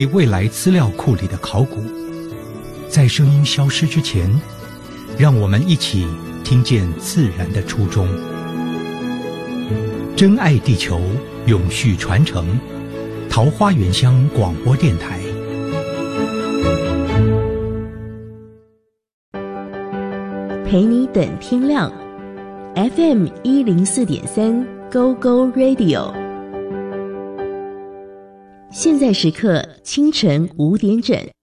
未来资料库里的考古。在声音消失之前，让我们一起听见自然的初衷。珍爱地球，永续传承。桃花源乡广播电台。 陪你等天亮 ，FM 104.3 Go Go Radio。现在时刻清晨5点整。